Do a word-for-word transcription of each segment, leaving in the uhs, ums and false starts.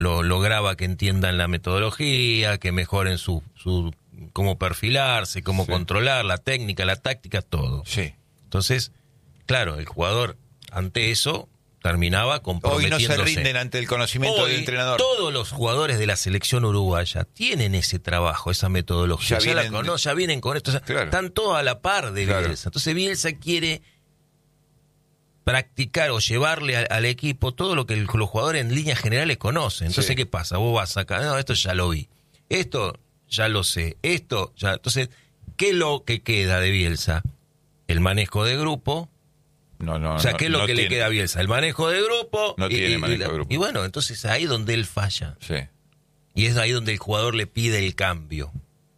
lo lograba que entiendan la metodología, que mejoren su, su cómo perfilarse, cómo sí. controlar, la técnica, la táctica, todo. Sí. Entonces, claro, el jugador ante eso terminaba comprometiéndose. Hoy no se rinden ante el conocimiento Hoy, del entrenador. Todos los jugadores de la selección uruguaya tienen ese trabajo, esa metodología. Ya, ya, vienen, la cono, ya vienen con esto. O sea, claro. Están todos a la par de claro. Bielsa. Entonces Bielsa quiere practicar o llevarle a, al equipo todo lo que el, los jugadores en líneas generales conocen. Entonces, sí. ¿qué pasa? Vos vas acá, no, esto ya lo vi. Esto ya lo sé. Esto ya. Entonces, ¿qué es lo que queda de Bielsa? El manejo de grupo. No, no, o sea, ¿qué es no, lo no que tiene. le queda a Bielsa? El manejo de grupo. No y, tiene y, manejo y la, de grupo. Y bueno, entonces ahí donde él falla. Sí. Y es ahí donde el jugador le pide el cambio.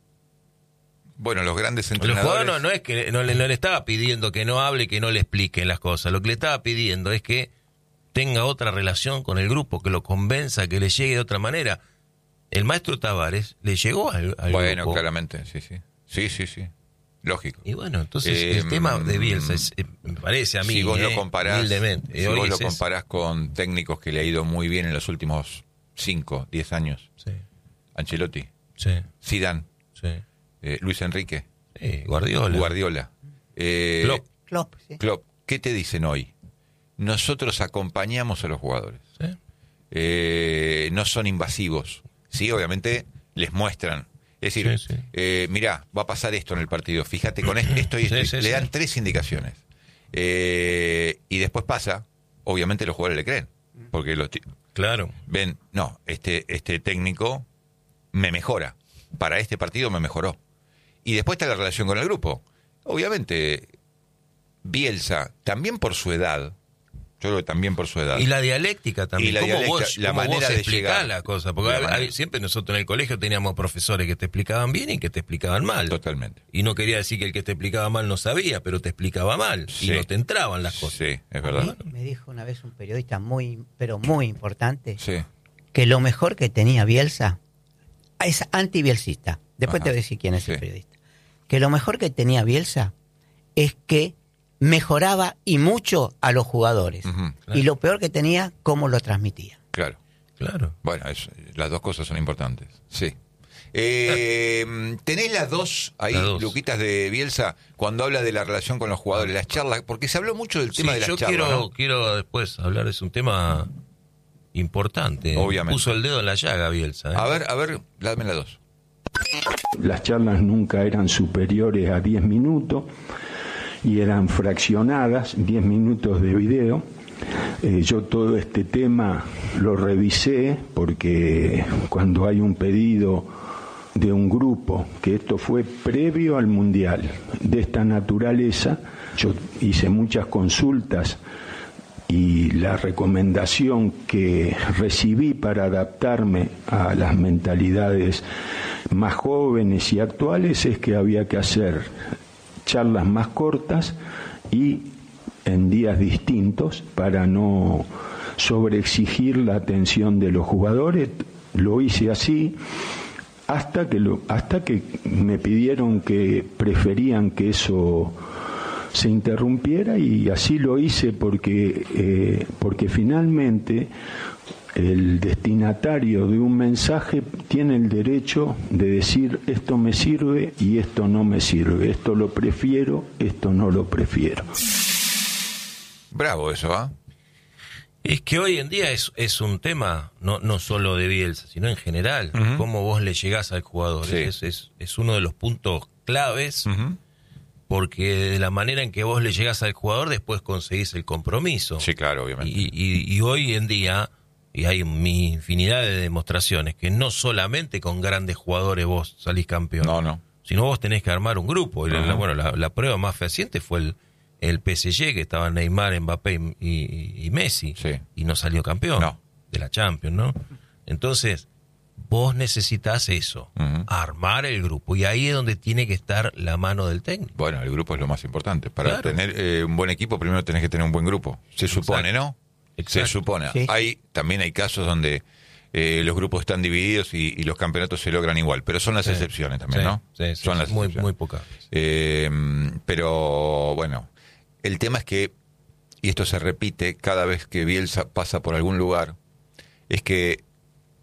Bueno, los grandes El entrenadores... jugador no, no es que no le, no le estaba pidiendo que no hable, que no le explique las cosas. Lo que le estaba pidiendo es que tenga otra relación con el grupo, que lo convenza, que le llegue de otra manera. El maestro Tavares le llegó al, al bueno, grupo. Bueno, claramente, sí, sí. Sí, sí, sí. Lógico. Y bueno, entonces eh, el tema de Bielsa es, eh, me parece a mí, si vos eh, lo comparás, humildemente. Si Hoy vos lo es comparás eso. Con técnicos que le ha ido muy bien en los últimos cinco, diez años. Sí. Ancelotti. Sí. Zidane. Sí. Eh, Luis Enrique. Sí, Guardiola. Guardiola. Eh, Klopp. Klopp, sí. Klopp. ¿Qué te dicen hoy? Nosotros acompañamos a los jugadores. Sí. Eh, no son invasivos. Sí, obviamente les muestran. Es decir, sí, sí. Eh, mirá, va a pasar esto en el partido. Fíjate con esto, esto y esto. Sí, sí, le dan sí. tres indicaciones. Eh, y después pasa, obviamente los jugadores le creen. Porque los t- claro. ven, no, este, este técnico me mejora. Para este partido me mejoró. Y después está la relación con el grupo. Obviamente, Bielsa, también por su edad, yo creo que también por su edad. Y la dialéctica también. Y la ¿Cómo dialéctica, vos, la cómo manera vos de explicás llegar. la cosa? Porque La hay, siempre nosotros en el colegio teníamos profesores que te explicaban bien y que te explicaban mal. Totalmente. Y no quería decir que el que te explicaba mal no sabía, pero te explicaba mal. Sí. Y no te entraban las cosas. Sí, es verdad. Me dijo una vez un periodista muy, pero muy importante, sí. que lo mejor que tenía Bielsa es anti-bielsista. Después Ajá. te voy a decir quién es sí. el periodista. Que lo mejor que tenía Bielsa es que mejoraba y mucho a los jugadores. Uh-huh, claro. Y lo peor que tenía, cómo lo transmitía. Claro. Claro. Bueno, es, las dos cosas son importantes. Sí. Eh, ¿Tenés las dos ahí, las dos. Luquitas, de Bielsa, cuando habla de la relación con los jugadores, las charlas? Porque se habló mucho del tema sí, de las yo charlas, quiero, ¿no? quiero después hablar, es un tema importante. Obviamente. Puso el dedo en la llaga Bielsa. ¿eh? A ver, a ver, dame las dos. Las charlas nunca eran superiores a diez minutos y eran fraccionadas, diez minutos de video. Eh, yo todo este tema lo revisé porque cuando hay un pedido de un grupo, que esto fue previo al Mundial, de esta naturaleza, yo hice muchas consultas y la recomendación que recibí para adaptarme a las mentalidades más jóvenes y actuales es que había que hacer charlas más cortas y en días distintos para no sobreexigir la atención de los jugadores. Lo hice así hasta que lo, hasta que me pidieron que preferían que eso se interrumpiera y así lo hice porque eh, porque finalmente el destinatario de un mensaje tiene el derecho de decir esto me sirve y esto no me sirve, esto lo prefiero, esto no lo prefiero. Bravo eso, ¿ah? ¿eh? Es que hoy en día es, es un tema, no, no solo de Bielsa, sino en general, uh-huh. cómo vos le llegás al jugador. Sí. Es, es, es uno de los puntos claves, uh-huh. porque de la manera en que vos le llegás al jugador, después conseguís el compromiso. Sí, claro, obviamente. Y, y, y hoy en día, y hay mi infinidad de demostraciones, que no solamente con grandes jugadores vos salís campeón. No, no. Sino vos tenés que armar un grupo. Y uh-huh. la, bueno, la, la prueba más fehaciente fue el el P S G, que estaba Neymar, Mbappé y, y, y Messi, sí. y no salió campeón no. de la Champions, ¿no? Entonces, vos necesitas eso, uh-huh. armar el grupo, y ahí es donde tiene que estar la mano del técnico. Bueno, el grupo es lo más importante. Para claro. tener eh, un buen equipo, primero tenés que tener un buen grupo. Se supone, Exacto. ¿no? Exacto. Se supone. Sí. Hay, también hay casos donde eh, los grupos están divididos y, y los campeonatos se logran igual, pero son las sí. excepciones también, sí. ¿no? Sí, sí, son sí. las muy, excepciones. muy pocas. Eh, pero, bueno... El tema es que, y esto se repite cada vez que Bielsa pasa por algún lugar, es que